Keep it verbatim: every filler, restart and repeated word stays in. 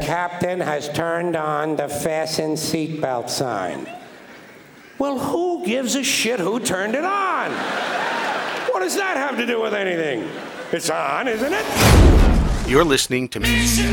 captain has turned on the fasten seatbelt sign. Well, who gives a shit who turned it on? What does that have to do with anything? It's on, isn't it? You're listening to